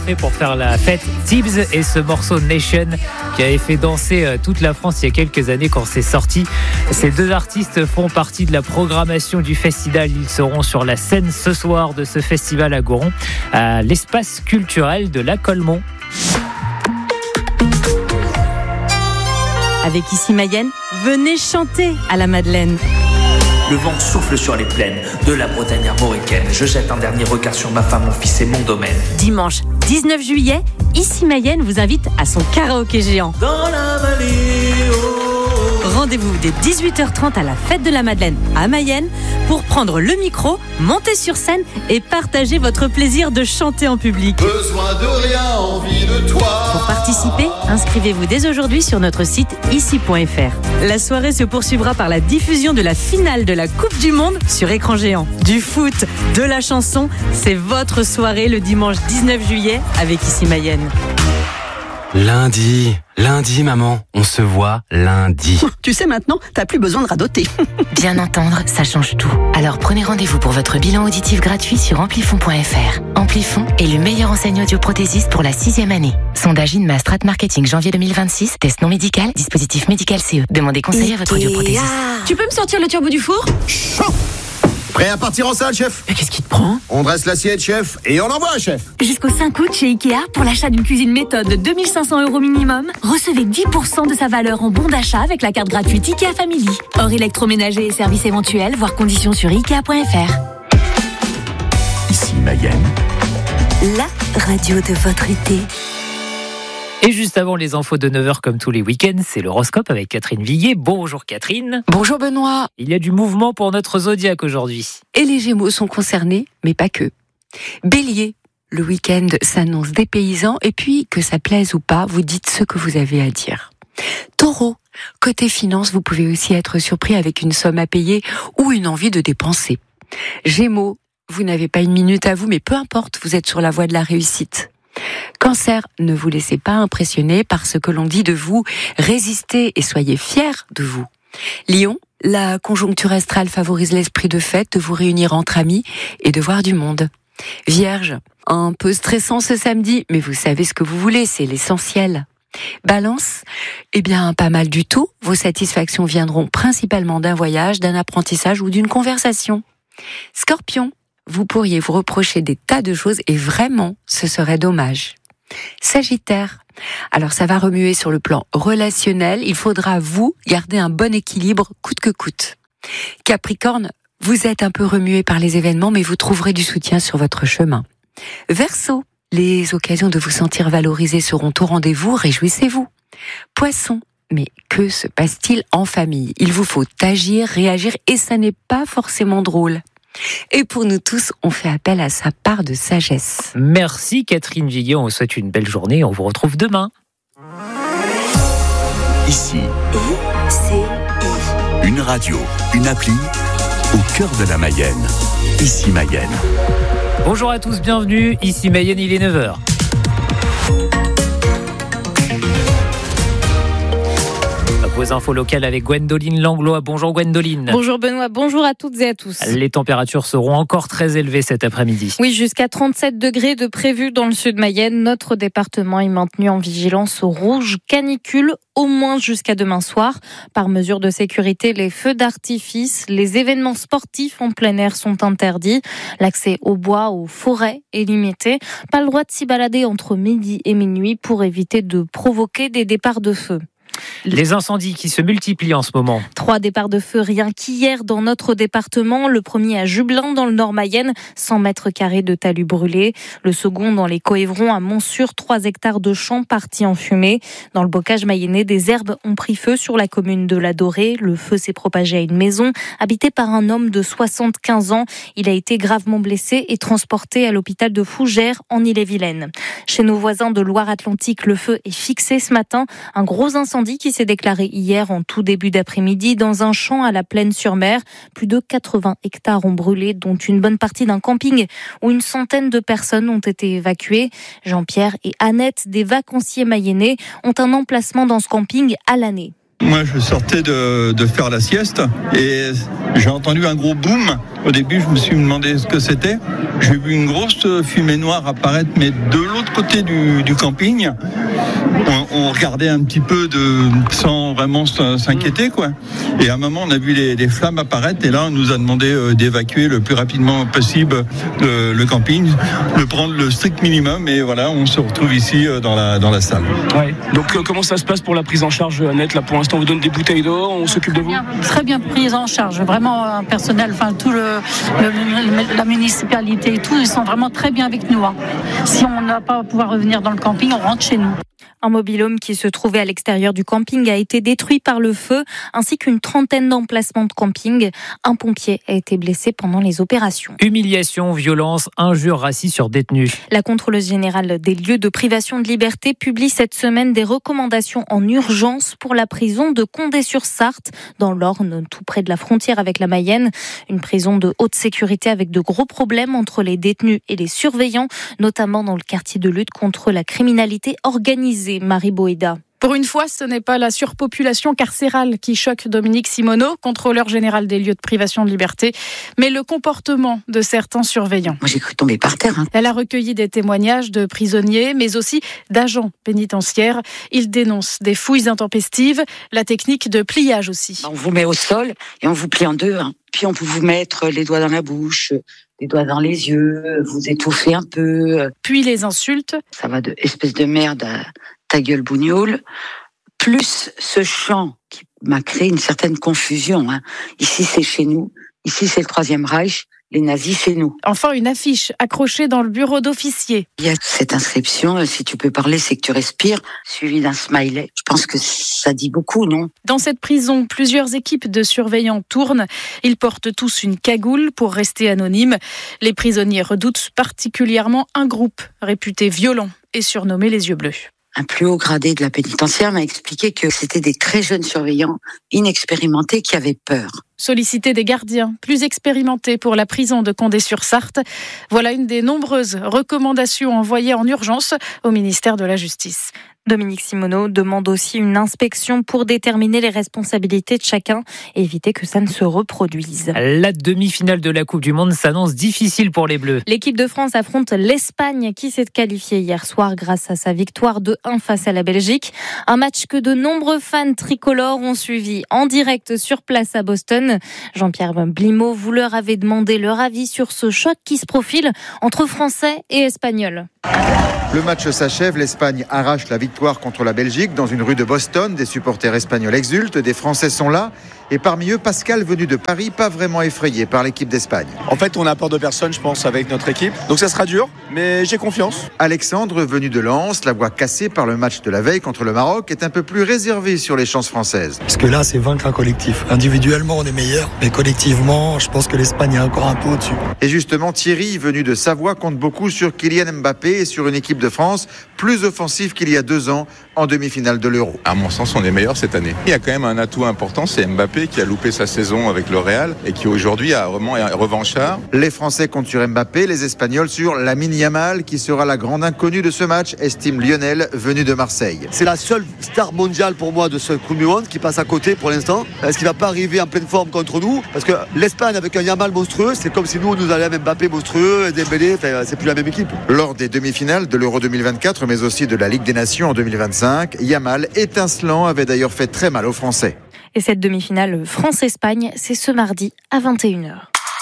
parfait pour faire la fête. Tibbs et ce morceau Nation qui avait fait danser toute la France il y a quelques années quand c'est sorti. Ces deux artistes font partie de la programmation du festival. Ils seront sur la scène ce soir de ce festival à Goron, à l'espace culturel de la Colmont. Avec Ici Mayenne, venez chanter à la Madeleine. Le vent souffle sur les plaines de la Bretagne armoricaine. Je jette un dernier regard sur ma femme, mon fils et mon domaine. Dimanche 19 juillet, Ici Mayenne vous invite à son karaoké géant. Dans la vallée, Rendez-vous dès 18h30 à la fête de la Madeleine à Mayenne pour prendre le micro, monter sur scène et partager votre plaisir de chanter en public. Besoin de rien, envie de toi. Pour participer, inscrivez-vous dès aujourd'hui sur notre site ici.fr. La soirée se poursuivra par la diffusion de la finale de la Coupe du Monde sur écran géant. Du foot, de la chanson, c'est votre soirée le dimanche 19 juillet avec Ici Mayenne. Lundi, maman, on se voit lundi. Tu sais maintenant, t'as plus besoin de radoter. Bien entendre, ça change tout. Alors prenez rendez-vous pour votre bilan auditif gratuit sur amplifon.fr. Amplifon est le meilleur enseignant audioprothésiste pour la 6e année. Sondage INMA Strat Marketing janvier 2026. Test non médical, dispositif médical CE. Demandez conseil à votre audioprothésiste. Tu peux me sortir le turbo du four ? Prêt à partir en salle, chef? Mais qu'est-ce qui te prend ? On dresse l'assiette, chef, et on envoie, chef. Jusqu'au 5 août chez Ikea, pour l'achat d'une cuisine méthode de 2500 € minimum, recevez 10% de sa valeur en bon d'achat avec la carte gratuite Ikea Family. Hors électroménager et services éventuels, voir conditions sur Ikea.fr. Ici Mayenne, la radio de votre été. Et juste avant les infos de 9h comme tous les week-ends, c'est l'horoscope avec Catherine Villiers. Bonjour Catherine. Bonjour Benoît. Il y a du mouvement pour notre zodiaque aujourd'hui. Et les Gémeaux sont concernés, mais pas que. Bélier, le week-end s'annonce dépaysant et puis, que ça plaise ou pas, vous dites ce que vous avez à dire. Taureau, côté finance, vous pouvez aussi être surpris avec une somme à payer ou une envie de dépenser. Gémeaux, vous n'avez pas une minute à vous, mais peu importe, vous êtes sur la voie de la réussite. Cancer, ne vous laissez pas impressionner par ce que l'on dit de vous, résistez et soyez fiers de vous. Lion, la conjoncture astrale favorise l'esprit de fête, de vous réunir entre amis et de voir du monde. Vierge, un peu stressant ce samedi, mais vous savez ce que vous voulez, c'est l'essentiel. Balance, eh bien pas mal du tout, vos satisfactions viendront principalement d'un voyage, d'un apprentissage ou d'une conversation. Scorpion, vous pourriez vous reprocher des tas de choses et vraiment, ce serait dommage. Sagittaire, alors ça va remuer sur le plan relationnel, il faudra vous garder un bon équilibre coûte que coûte. Capricorne, vous êtes un peu remué par les événements mais vous trouverez du soutien sur votre chemin. Verseau, les occasions de vous sentir valorisé seront au rendez-vous, réjouissez-vous. Poisson, mais que se passe-t-il en famille ? Il vous faut agir, réagir et ça n'est pas forcément drôle. Et pour nous tous, on fait appel à sa part de sagesse. Merci Catherine Villiers, on vous souhaite une belle journée et on vous retrouve demain. ici, une radio, une appli, au cœur de la Mayenne. Ici Mayenne. Bonjour à tous, bienvenue, ici Mayenne, il est 9h. Vos infos locales avec Gwendoline Langlois. Bonjour Gwendoline. Bonjour Benoît, bonjour à toutes et à tous. Les températures seront encore très élevées cet après-midi. Oui, jusqu'à 37 degrés de prévu dans le sud Mayenne. Notre département est maintenu en vigilance rouge canicule, au moins jusqu'à demain soir. Par mesure de sécurité, les feux d'artifice, les événements sportifs en plein air sont interdits. L'accès aux bois, aux forêts est limité. Pas le droit de s'y balader entre midi et minuit pour éviter de provoquer des départs de feu. Les incendies qui se multiplient en ce moment. 3 départs de feu rien qu'hier dans notre département. Le premier à Jubelin dans le Nord-Mayenne, 100 mètres carrés de talus brûlés. Le second dans les Coévrons à Montsûrs, 3 hectares de champs partis en fumée. Dans le bocage mayennais, des herbes ont pris feu sur la commune de la Dorée. Le feu s'est propagé à une maison habitée par un homme de 75 ans. Il a été gravement blessé et transporté à l'hôpital de Fougères en Ille-et-Vilaine. Chez nos voisins de Loire-Atlantique, le feu est fixé ce matin. Un gros incendie qui s'est déclaré hier en tout début d'après-midi dans un champ à la Plaine-sur-Mer. Plus de 80 hectares ont brûlé, dont une bonne partie d'un camping où une centaine de personnes ont été évacuées. Jean-Pierre et Annette, des vacanciers mayennais, ont un emplacement dans ce camping à l'année. Moi, je sortais de faire la sieste et j'ai entendu un gros boom. Au début, je me suis demandé ce que c'était. J'ai vu une grosse fumée noire apparaître, mais de l'autre côté du camping. On regardait un petit peu sans vraiment s'inquiéter, quoi. Et à un moment, on a vu les flammes apparaître et là, on nous a demandé d'évacuer le plus rapidement possible le camping, de prendre le strict minimum et voilà, on se retrouve ici dans la salle. Ouais. Donc, comment ça se passe pour la prise en charge, Annette? Là, pour l'instant, on vous donne des bouteilles d'eau, on s'occupe de vous? Très bien prise en charge, vraiment un personnel, enfin tout la municipalité et tout, ils sont vraiment très bien avec nous. Si on n'a pas à pouvoir revenir dans le camping, on rentre chez nous. Un mobil-home qui se trouvait à l'extérieur du camping a été détruit par le feu, ainsi qu'une trentaine d'emplacements de camping. Un pompier a été blessé pendant les opérations. Humiliation, violence, injures racistes sur détenus. La contrôleuse générale des lieux de privation de liberté publie cette semaine des recommandations en urgence pour la prison de Condé-sur-Sarthe, dans l'Orne, tout près de la frontière avec la Mayenne. Une prison de haute sécurité avec de gros problèmes entre les détenus et les surveillants, notamment dans le quartier de lutte contre la criminalité organisée. Marie Boéda. Pour une fois, ce n'est pas la surpopulation carcérale qui choque Dominique Simoneau, contrôleur général des lieux de privation de liberté, mais le comportement de certains surveillants. Moi, j'ai cru tomber par terre. Elle a recueilli des témoignages de prisonniers, mais aussi d'agents pénitentiaires. Ils dénoncent des fouilles intempestives, la technique de pliage aussi. On vous met au sol et on vous plie en deux. Puis on peut vous mettre les doigts dans la bouche, les doigts dans les yeux, vous étouffer un peu. Puis les insultes. Ça va de espèce de merde à ta gueule bougnoule. Plus ce chant qui m'a créé une certaine confusion. Ici, c'est chez nous. Ici, c'est le Troisième Reich. Les nazis, c'est nous. Enfin, une affiche accrochée dans le bureau d'officier. Il y a cette inscription, si tu peux parler, c'est que tu respires, suivi d'un smiley. Je pense que ça dit beaucoup, non? Dans cette prison, plusieurs équipes de surveillants tournent. Ils portent tous une cagoule pour rester anonymes. Les prisonniers redoutent particulièrement un groupe réputé violent et surnommé les Yeux Bleus. Un plus haut gradé de la pénitentiaire m'a expliqué que c'était des très jeunes surveillants inexpérimentés qui avaient peur. Solliciter des gardiens plus expérimentés pour la prison de Condé-sur-Sarthe. Voilà une des nombreuses recommandations envoyées en urgence au ministère de la Justice. Dominique Simoneau demande aussi une inspection pour déterminer les responsabilités de chacun et éviter que ça ne se reproduise. La demi-finale de la Coupe du Monde s'annonce difficile pour les Bleus. L'équipe de France affronte l'Espagne qui s'est qualifiée hier soir grâce à sa victoire 2-1 face à la Belgique. Un match que de nombreux fans tricolores ont suivi en direct sur place à Boston. Jean-Pierre Blimaud, vous leur avez demandé leur avis sur ce choc qui se profile entre Français et Espagnols. Le match s'achève, l'Espagne arrache la victoire contre la Belgique dans une rue de Boston. Des supporters espagnols exultent, des Français sont là. Et parmi eux, Pascal, venu de Paris, pas vraiment effrayé par l'équipe d'Espagne. En fait, on a peur de personne, je pense, avec notre équipe. Donc ça sera dur, mais j'ai confiance. Alexandre, venu de Lens, la voix cassée par le match de la veille contre le Maroc, est un peu plus réservé sur les chances françaises. Parce que là, c'est vaincre un collectif. Individuellement, on est meilleur, mais collectivement, je pense que l'Espagne est encore un peu au-dessus. Et justement, Thierry, venu de Savoie, compte beaucoup sur Kylian Mbappé et sur une équipe de France plus offensive qu'il y a 2 ans en demi-finale de l'Euro. À mon sens, on est meilleur cette année. Il y a quand même un atout important, c'est Mbappé qui a loupé sa saison avec le Real et qui aujourd'hui a vraiment un revanchard. Les Français comptent sur Mbappé, les Espagnols sur Lamine Yamal qui sera la grande inconnue de ce match, estime Lionel, venu de Marseille. C'est la seule star mondiale pour moi de ce Coupe du Monde qui passe à côté pour l'instant. Est-ce qu'il ne va pas arriver en pleine forme contre nous? Parce que l'Espagne avec un Yamal monstrueux, c'est comme si nous allions un Mbappé monstrueux et Dembélé, c'est plus la même équipe. Lors des demi-finales de l'Euro 2024 mais aussi de la Ligue des Nations en 2025, Yamal étincelant avait d'ailleurs fait très mal aux Français. Et cette demi-finale France-Espagne, c'est ce mardi à 21h.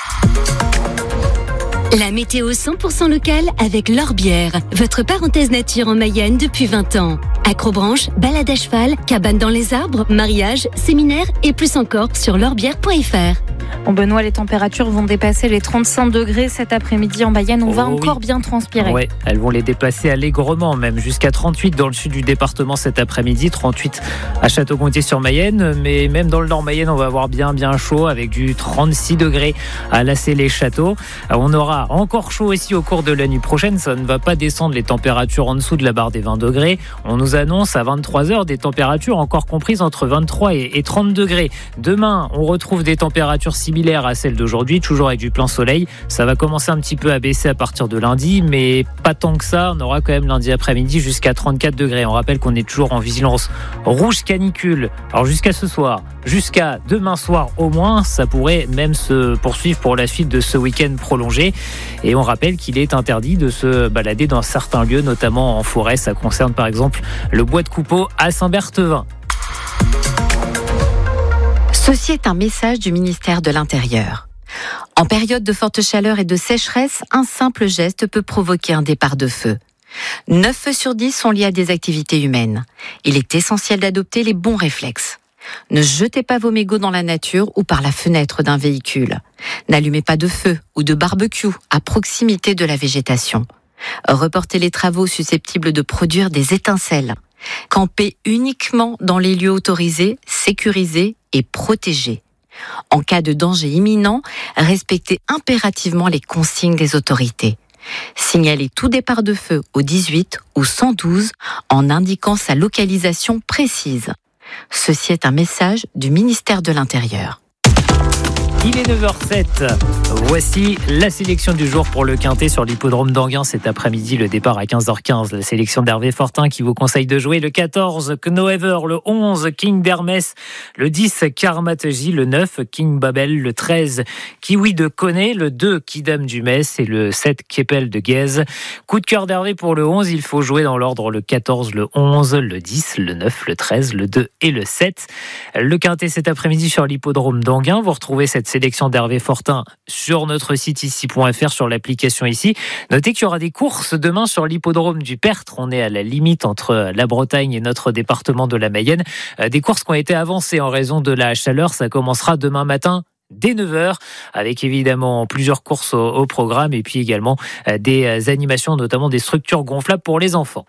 La météo 100% locale avec L'Orbière, votre parenthèse nature en Mayenne depuis 20 ans. Acrobranche, balade à cheval, cabane dans les arbres, mariage, séminaire et plus encore sur l'orbière.fr. Bon Benoît, les températures vont dépasser les 35 degrés cet après-midi en Mayenne. On va encore bien transpirer. Oui, elles vont les dépasser allègrement, même jusqu'à 38 dans le sud du département cet après-midi, 38 à Château-Gontier-sur-Mayenne. Mais même dans le nord Mayenne, on va avoir bien chaud avec du 36 degrés à Lassay-les-Châteaux. On aura encore chaud aussi au cours de la nuit prochaine. Ça ne va pas descendre les températures en dessous de la barre des 20 degrés. On nous annonce à 23h des températures encore comprises entre 23 et 30 degrés. Demain, on retrouve des températures similaire à celle d'aujourd'hui, toujours avec du plein soleil. Ça va commencer un petit peu à baisser à partir de lundi, mais pas tant que ça. On aura quand même lundi après-midi jusqu'à 34 degrés. On rappelle qu'on est toujours en vigilance rouge canicule. Alors jusqu'à ce soir, jusqu'à demain soir au moins, ça pourrait même se poursuivre pour la suite de ce week-end prolongé. Et on rappelle qu'il est interdit de se balader dans certains lieux, notamment en forêt. Ça concerne par exemple le bois de Coupeau à Saint-Berthevin. Ceci est un message du ministère de l'Intérieur. En période de forte chaleur et de sécheresse, un simple geste peut provoquer un départ de feu. 9 feux sur 10 sont liés à des activités humaines. Il est essentiel d'adopter les bons réflexes. Ne jetez pas vos mégots dans la nature ou par la fenêtre d'un véhicule. N'allumez pas de feu ou de barbecue à proximité de la végétation. Reportez les travaux susceptibles de produire des étincelles. Campez uniquement dans les lieux autorisés, sécurisés et protégés. En cas de danger imminent, respectez impérativement les consignes des autorités. Signalez tout départ de feu au 18 ou 112 en indiquant sa localisation précise. Ceci est un message du ministère de l'Intérieur. Il est 9h07. Voici la sélection du jour pour le Quintet sur l'hippodrome d'Anguin cet après-midi. Le départ à 15h15. La sélection d'Hervé Fortin qui vous conseille de jouer le 14 Knoever, le 11 King d'Hermès, le 10 Karmategi, le 9 King Babel, le 13 Kiwi de Koné, le 2 Kidam du Metz et le 7 Keppel de Guèze. Coup de cœur d'Hervé pour le 11. Il faut jouer dans l'ordre le 14, le 11, le 10, le 9, le 13, le 2 et le 7. Le Quintet cet après-midi sur l'hippodrome d'Anguin. Vous retrouvez cette sélection d'Hervé Fortin sur notre site ici.fr, sur l'application ici. Notez qu'il y aura des courses demain sur l'hippodrome du Pertre. On est à la limite entre la Bretagne et notre département de la Mayenne. Des courses qui ont été avancées en raison de la chaleur. Ça commencera demain matin dès 9h, avec évidemment plusieurs courses au programme et puis également des animations, notamment des structures gonflables pour les enfants.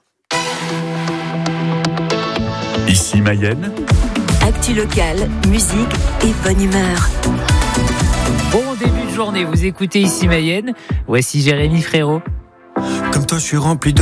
Ici Mayenne. Actu locale, musique et bonne humeur. Bon début de journée, vous écoutez Ici Mayenne. Voici Jérémy Frérot. Comme toi, je suis rempli de